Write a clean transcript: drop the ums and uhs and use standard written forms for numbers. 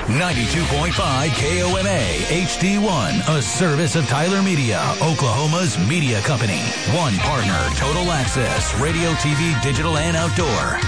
92.5 KOMA HD1, a service of Tyler Media, Oklahoma's media company. One partner, Total Access, radio, TV, digital, and outdoor.